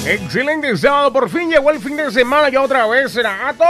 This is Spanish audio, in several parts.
Excelente sábado, por fin llegó el fin de semana ya otra vez, Renato.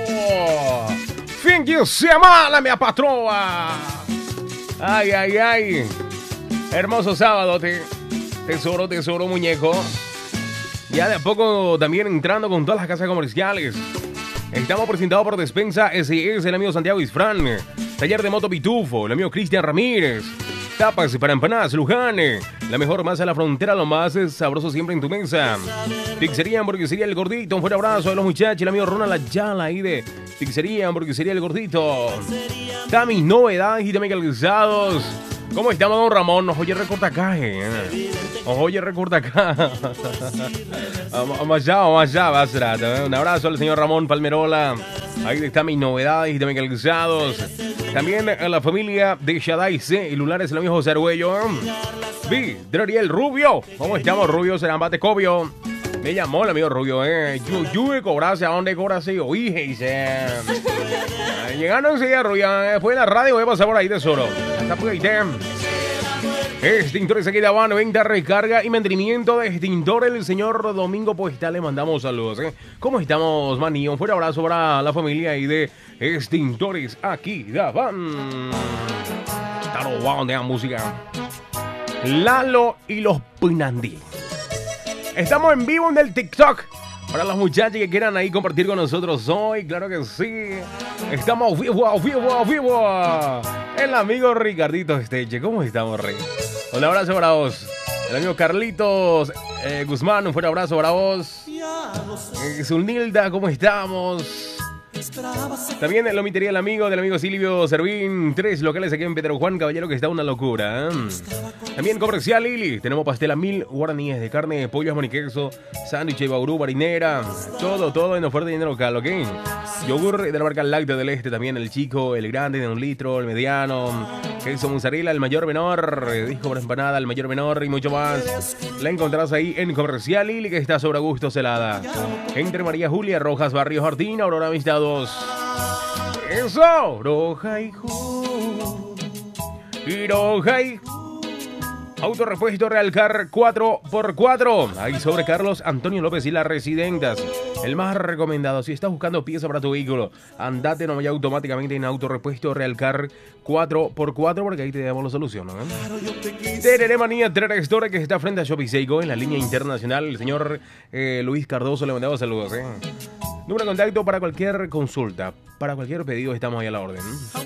Fin de semana, mi patroa. Ay, ay, ay. Hermoso sábado, tesoro, muñeco. Ya de a poco también entrando con todas las casas comerciales. Estamos presentados por Despensa SS, el amigo Santiago Isfrán. Taller de Moto Pitufo, el amigo Cristian Ramírez. Tapas para empanadas, Luján. La mejor masa de la frontera, lo más sabroso siempre en tu mesa. Pizzería, hamburguesería El Gordito. Un fuerte abrazo de los muchachos. El amigo Ronald Ayala ahí de Pizzería, hamburguesería El Gordito. Tami Novedades y también calzados. ¿Cómo estamos, don Ramón? Nos oye recortacaje. Nos oye recortacaje. Más allá, va a ser. Un abrazo al señor Ramón Palmerola. Ahí está Mis Novedades y también calzados. También a la familia de Shaddai C. Y Lulares, el amigo José Arguello. Vi, Drariel Rubio. ¿Cómo estamos, Rubio? Serambate Cobio. Me llamó el amigo Rubio, Yo cobrase, ¿a dónde cobrase? Oye, dice. Llegando enseguida, Rubio. Después de la radio voy a pasar por ahí, tesoro. Hasta por ahí, Extintores aquí de Habana, venta, recarga y mantenimiento de extintores. El señor Domingo Postal, le mandamos saludos. ¿Cómo estamos, maní? Un fuerte abrazo para la familia ahí de Extintores aquí de Habana. Está robado de la música. Lalo y los Pinandí. Estamos en vivo en el TikTok. Para los muchachos que quieran ahí compartir con nosotros hoy, claro que sí. Estamos vivo. El amigo Ricardito Esteche. ¿Cómo estamos, Rey? Un abrazo para vos. El amigo Carlitos Guzmán, un fuerte abrazo para vos. Zunilda, ¿cómo estamos? También lo omitiría el amigo del amigo Silvio Servín. 3 locales aquí en Pedro Juan Caballero, que está una locura. También comercial Lili. Tenemos pastel a 1000, guaraníes de carne, pollo, jamón y queso, sándwich y baurú, marinera. Todo en oferta de local, ¿ok? Yogur de la marca Lácteo del Este también. El chico, el grande de 1 litro, el mediano. Queso mozzarella, el mayor menor. Disco para empanada, el mayor menor y mucho más. La encontrás ahí en comercial Lili, que está sobre Augusto Celada. Entre María Julia Rojas, Barrio Jardín, Aurora Amistad 2. Eso, Roja y Autorepuesto Realcar 4x4. Ahí sobre Carlos Antonio López y las Residentas. El más recomendado. Si estás buscando pieza para tu vehículo, andate nomás ya automáticamente en Autorepuesto Realcar 4x4, porque ahí te damos la solución, ¿no? Tereré Manía Store, que está frente a Shopping Seiko en la línea internacional. El señor Luis Cardoso le mandaba saludos, Número de contacto para cualquier consulta, para cualquier pedido, estamos ahí a la orden.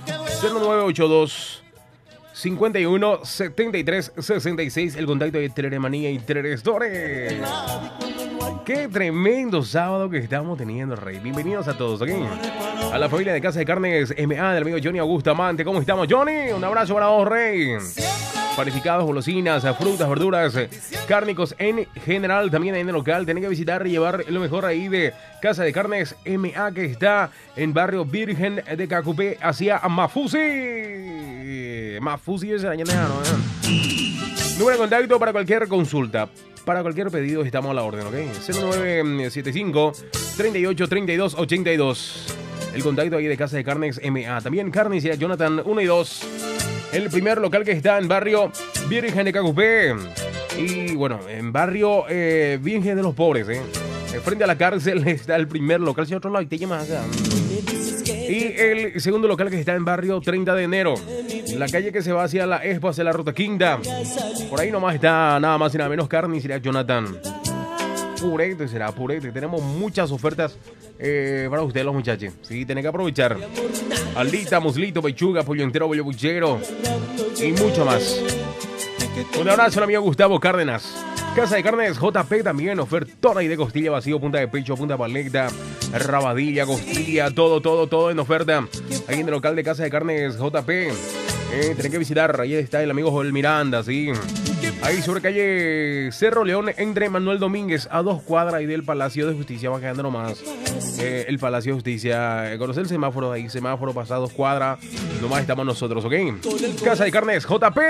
0982 51 73 66, el contacto de Teremanía y Terestore. Qué tremendo sábado que estamos teniendo, Rey. Bienvenidos a todos, ¿ok? A la familia de Casa de Carnes MA del amigo Johnny Augusto Amante. ¿Cómo estamos, Johnny? Un abrazo para vos, Rey. Panificados, golosinas, frutas, verduras, cárnicos en general, también en el local. Tenés que visitar y llevar lo mejor ahí de Casa de Carnes MA, que está en barrio Virgen de Cacupé, hacia Mafusi. Mafusi es el añadiano, Número de contacto para cualquier consulta, para cualquier pedido, estamos a la orden, ¿ok? 0975 38 32 82. El contacto ahí de Casa de Carnes MA. También Carnicería Jonathan 1 y 2. El primer local que está en barrio Virgen de Cacupé. Y bueno, en barrio Virgen de los Pobres, frente a la cárcel está el primer local. Si otro lado, te llamas acá. Y el segundo local que está en barrio 30 de enero. La calle que se va hacia la Expo, hacia la Ruta Quinta. Por ahí nomás está nada más y nada menos Carnicería Jonathan. Purete será, purete. Tenemos muchas ofertas para ustedes, los muchachos. Sí, tienen que aprovechar. Aldita, muslito, pechuga, pollo entero, pollo buchero y mucho más. Un abrazo al amigo Gustavo Cárdenas. Casa de Carnes JP también, ofertona y de costilla, vacío, punta de pecho, punta paleta, rabadilla, costilla, todo en oferta. Ahí en el local de Casa de Carnes JP. Tienen que visitar, ahí está el amigo Joel Miranda, sí. Ahí sobre calle Cerro León, entre Manuel Domínguez, a 2 cuadras y del Palacio de Justicia, va quedando nomás. El Palacio de Justicia, conocer el semáforo ahí, semáforo pasado 2 cuadras, nomás estamos nosotros, ¿ok? Casa de Carnes JP.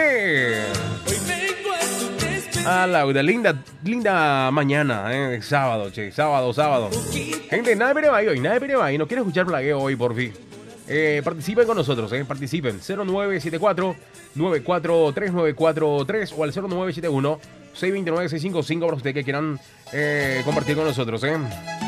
Ah, Laura, linda mañana, sábado, sábado. Gente, nada de Pereba hoy, no quiero escuchar plagueo hoy, por fin. Participen con nosotros, participen. 0974 943943 o al 0971 629-655 para ustedes que quieran compartir con nosotros. A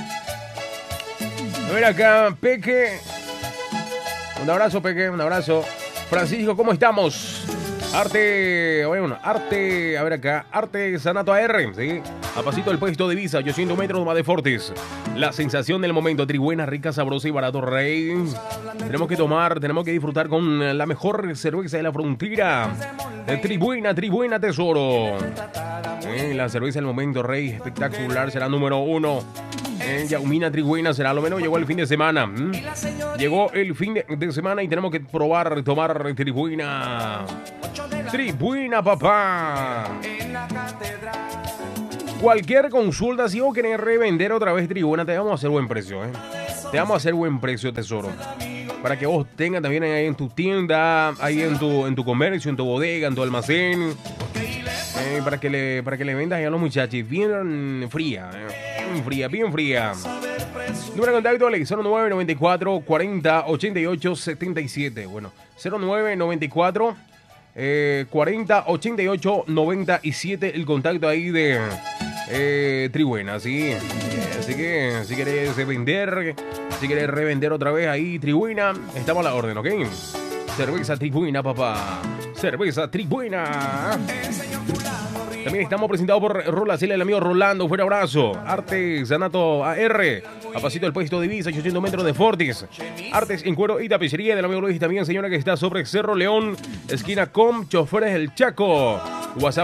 ver acá, Peque. Un abrazo, Peque, un abrazo. Francisco, ¿cómo estamos? Arte, a ver acá, Artesanato AR, ¿sí? A pasito del puesto de Visa, 800 metros más de Fortis. La sensación del momento, tribuena, rica, sabrosa y barato, rey. Tenemos que tomar, tenemos que disfrutar con la mejor cerveza de la frontera. Tribuena, tesoro. La cerveza del momento, rey, espectacular, será número 1. Yaumina Tribuena será lo menos, llegó el fin de semana. Llegó el fin de semana y tenemos que probar, tomar Tribuena. Tribuena, papá. Cualquier consulta, si vos querés revender otra vez Tribuena, te vamos a hacer buen precio, Te vamos a hacer buen precio, tesoro. Para que vos tengas también ahí en tu tienda, ahí en tu comercio, en tu bodega, en tu almacén. Para que le vendas ahí a los muchachos. Bien fría, bien fría. Número de contacto, 0994 40 88 77. Bueno, 0994 40 88 97. El contacto ahí de Tribuena, ¿sí? Así que si querés vender, si querés revender otra vez ahí Tribuena, estamos a la orden, ¿ok? Cerveza Tribuena, papá. Cerveza Tribuena. También estamos presentados por Rolacela, el amigo Rolando. Fuerte abrazo. Artesanato AR. A pasito del puesto de Visa, 800 metros de Fortis. Artes en cuero y tapicería del amigo Luis. También, señora, que está sobre Cerro León, esquina com, Choferes del Chaco. WhatsApp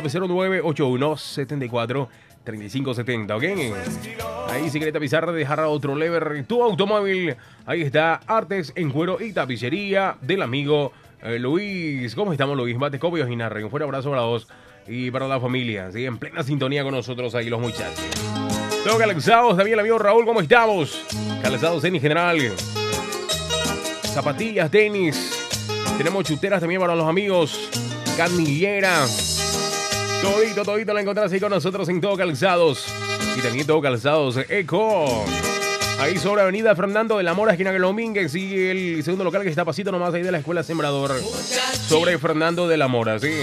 0981 3570, ¿ok? Ahí si querés tapizar, dejar otro lever tu automóvil. Ahí está Artes en cuero y tapicería del amigo Luis. ¿Cómo estamos, Luis? Mate, copios y narre. Un fuerte abrazo para vos y para la familia. ¿Sí? En plena sintonía con nosotros ahí los muchachos. Todo calzados, también el amigo Raúl, ¿cómo estamos? Calzados en general. Zapatillas, tenis. Tenemos chuteras también para los amigos. Canillera. Todito la encontrás ahí con nosotros en Todo Calzados. Y también Todo Calzados Eco. Ahí sobre Avenida Fernando de la Mora, esquina de Domínguez. Y el segundo local que está pasito nomás ahí de la Escuela Sembrador. Sobre Fernando de la Mora, sí.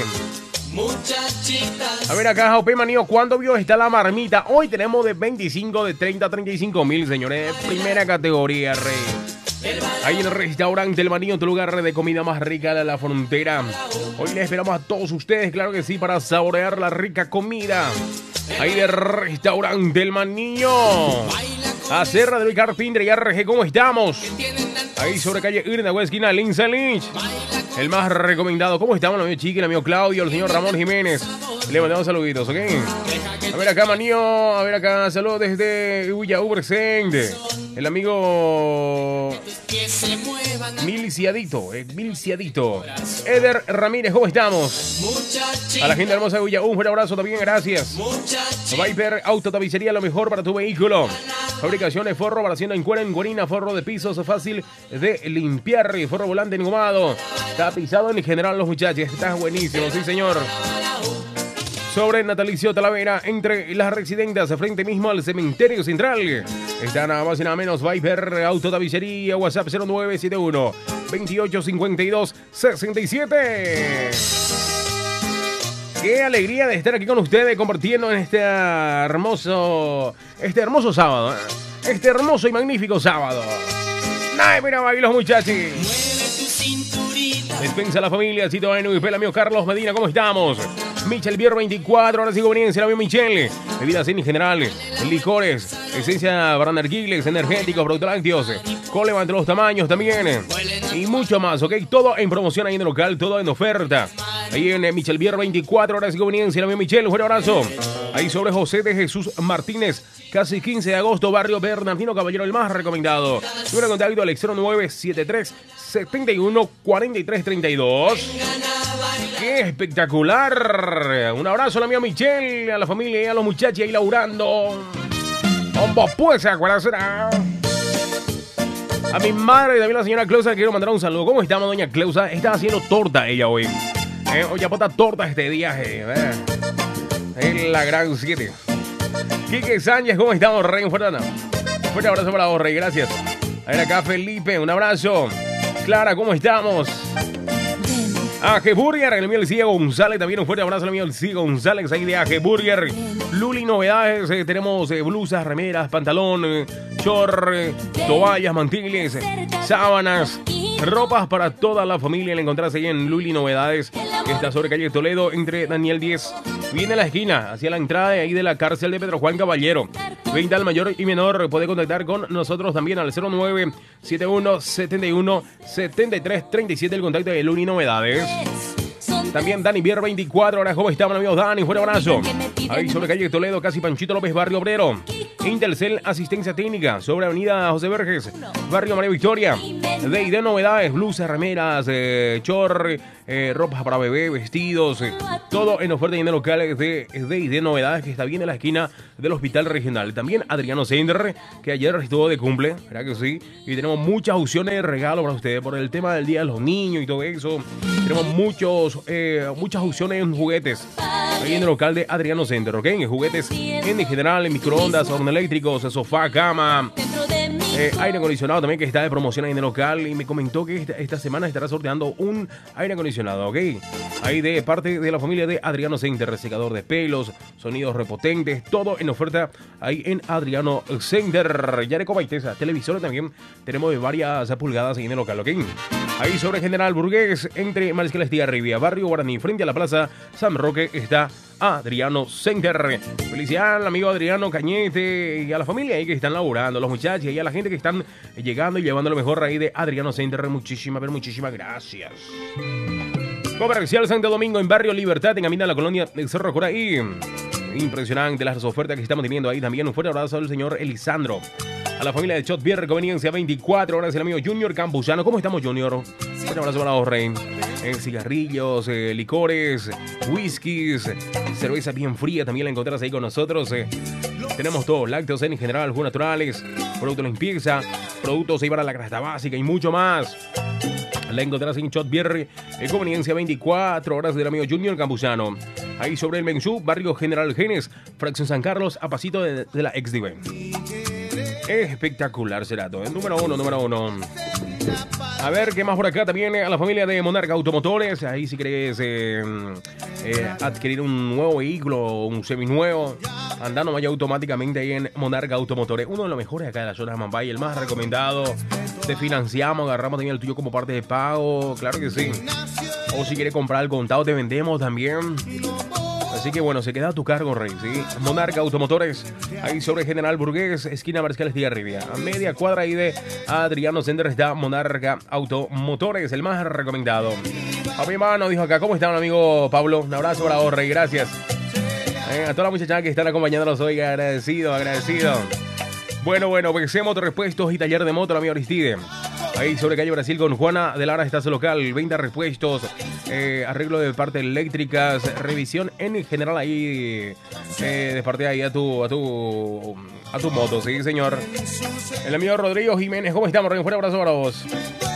A ver acá, Jaupe Manío, ¿cuándo vio está la marmita? Hoy tenemos de 25, de 30 a 35 mil, señores. Primera categoría, rey. Ahí en el restaurante El Manío, tu lugar de comida más rica de la frontera. Hoy les esperamos a todos ustedes, claro que sí, para saborear la rica comida. Ahí del restaurante El Manío. A Serra del Carpinter y RG, ¿cómo estamos? Ahí sobre calle Irna, esquina Linza Lynch. El más recomendado. ¿Cómo estamos, el amigo Chiqui, el amigo Claudio, el señor Ramón Jiménez? Le mandamos saluditos, ¿ok? A ver acá, Manío. A ver acá, saludos desde Villa Ubersend. El amigo Milciadito. Eder Ramírez, ¿cómo estamos? A la gente hermosa de Villa, un fuerte abrazo también, gracias. Viper Autotapicería, lo mejor para tu vehículo. Fabricaciones, forro, baración en cuero, en guarina, forro de pisos, fácil de limpiar, forro volante engomado. Tapizado en general, los muchachos. Está buenísimo, sí, señor. Sobre Natalicio Talavera, entre las residencias, frente mismo al cementerio central. Está nada más y nada menos Viper Autotapicería, WhatsApp 0971 2852 67. Qué alegría de estar aquí con ustedes compartiendo en este hermoso sábado. Este hermoso y magnífico sábado. Ay, mira, ahí los muchachos. Despensa la familia, Cito Benu y el amigo Carlos Medina, ¿cómo estamos? Michel Bier 24, ahora sí conveniencia, el amigo Michel. Bebidas en general, licores, esencia para narguiles, energéticos, productos lácteos, colema entre los tamaños también. Y mucho más, ¿ok? Todo en promoción ahí en el local, todo en oferta. Ahí en Michel Bier 24, ahora sí conveniencia, el amigo Michel, un fuerte abrazo. Ahí sobre José de Jesús Martínez, casi 15 de agosto, barrio Bernardino Caballero, el más recomendado. Número de contacto al 0973 71 43 32. ¡Qué espectacular! Un abrazo a la mía Michelle, a la familia y a los muchachos ahí laburando. ¡Hombo, pues, acuérdate! A mi madre y también a la señora Cleusa quiero mandar un saludo. ¿Cómo estamos, doña Cleusa? Está haciendo torta ella hoy. Hoy aporta torta este viaje. En la gran 7. Quique Sánchez, ¿cómo estamos, Rey? Un fuerte abrazo para vos, Rey. Gracias. A ver acá, Felipe, un abrazo. Clara, ¿cómo estamos? AG Burger, el amigo Elcía González, también un fuerte abrazo al amigo Elcía González, ahí de AG Burger. Luli Novedades, tenemos blusas, remeras, pantalón, short, toallas, mantiles, sábanas, ropas para toda la familia. La encontrás ahí en Luli Novedades, que está sobre calle Toledo, entre Daniel 10. Viene a la esquina, hacia la entrada de ahí de la cárcel de Pedro Juan Caballero. Venta al mayor y menor, puede contactar con nosotros también al 0971-71-73-37, el contacto de Luli Novedades. También Dani Bier 24 horas. ¿Cómo estamos, amigos? Dani, fuerte abrazo. Ahí sobre calle Toledo, casi Panchito López, Barrio Obrero. Intelcel, asistencia técnica, sobre avenida José Verges, Barrio María Victoria. D&D Novedades, blusas, remeras, short, ropas para bebé, vestidos, todo en oferta y en el local de D&D Novedades, que está bien en la esquina del Hospital Regional. También Adriano Sender, que ayer estuvo de cumple, ¿verdad que sí? Y tenemos muchas opciones de regalo para ustedes por el tema del Día de los Niños y todo eso. Tenemos muchas opciones en juguetes ahí en el local de Adriano Center, ¿ok? En juguetes en general, en microondas, hornos eléctricos, sofá, cama, aire acondicionado también, que está de promoción ahí en el local. Y me comentó que esta semana estará sorteando un aire acondicionado, ¿ok? Ahí de parte de la familia de Adriano Center, secador de pelos, sonidos repotentes, todo en oferta ahí en Adriano Center. Yareco Baitesa, televisores también tenemos de varias pulgadas ahí en el local, ¿ok? Ahí sobre General Burgués, entre Mariscal y Arribia, Barrio Guaraní, frente a la Plaza San Roque, está Adriano Center. Felicidades al amigo Adriano Cañete y a la familia ahí que están laburando, los muchachos y a la gente que están llegando y llevando lo mejor ahí de Adriano Center. Muchísimas gracias. Comercial Santo Domingo en Barrio Libertad, en camino a la colonia del Cerro Coraí. Impresionante las ofertas que estamos teniendo ahí también. Un fuerte abrazo al señor Elisandro. A la familia de Shot Beer, conveniencia 24 horas, el amigo Junior Campuzano. ¿Cómo estamos, Junior? Un abrazo para vos, Rey. Cigarrillos, licores, whiskies, cerveza bien fría, también la encontrarás ahí con nosotros. Tenemos todo, lácteos en general, jugos naturales, productos de limpieza, productos ahí para la canasta básica y mucho más. La encontrarás en Shot Beer, conveniencia 24 horas, del amigo Junior Campuzano. Ahí sobre el Mensú, Barrio General Genes, Fracción San Carlos, a pasito de la ex-Dive. Espectacular, Cerato. Número uno. A ver, ¿qué más por acá? También a la familia de Monarca Automotores. Ahí si querés adquirir un nuevo vehículo, un seminuevo, andando vaya automáticamente ahí en Monarca Automotores. Uno de los mejores acá de la zona de Mambay, el más recomendado. Te financiamos, agarramos también el tuyo como parte de pago. Claro que sí. O si quieres comprar al contado, te vendemos también. Así que bueno, se queda a tu cargo, Rey, ¿sí? Monarca Automotores, ahí sobre General Burgués, esquina Mariscal de Arribia. A media cuadra ahí de Adriano Sender está Monarca Automotores, el más recomendado. A mi mano dijo acá, ¿cómo está un amigo Pablo? Un abrazo para vos, Rey, gracias. A todas las muchachas que están acompañándonos hoy, agradecido. Bueno, PC Motorrepuestos y Taller de Moto, la amiga Aristide. Ahí sobre calle Brasil con Juana de Lara, está su local, venta repuestos, arreglo de partes eléctricas, revisión en general ahí de parte ahí a tu moto, sí señor. El amigo Rodrigo Jiménez, ¿cómo estamos? Un fuerte abrazo para vos.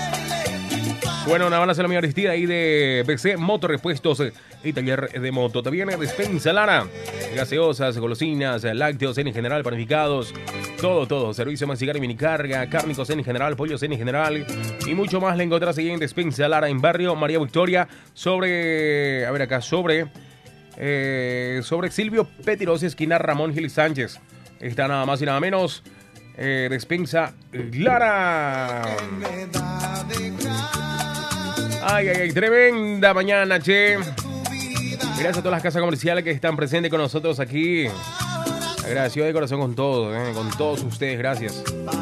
Bueno, una balaza a la amiga Aristida ahí de PC Motorrepuestos y Taller de Moto. También Despensa Lara, gaseosas, golosinas, lácteos en general, panificados, todo. Servicio mancigar y minicarga, cárnicos en general, pollos en general y mucho más. La encontrás ahí en Despensa Lara en Barrio María Victoria, sobre Silvio Petirosi, esquina Ramón Gil Sánchez. Está nada más y nada menos Despensa Lara. Ay, tremenda mañana, che. Gracias a todas las casas comerciales que están presentes con nosotros aquí. Agradecido de corazón con todos ustedes, gracias.